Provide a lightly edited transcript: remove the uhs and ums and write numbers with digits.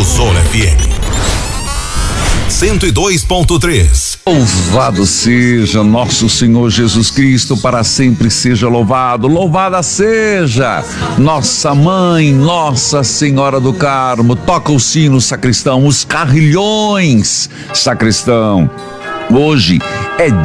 Zona FM 102.3. Louvado seja nosso Senhor Jesus Cristo, para sempre seja louvado. Louvada seja nossa mãe, Nossa Senhora do Carmo. Toca o sino, sacristão, os carrilhões, sacristão. Hoje é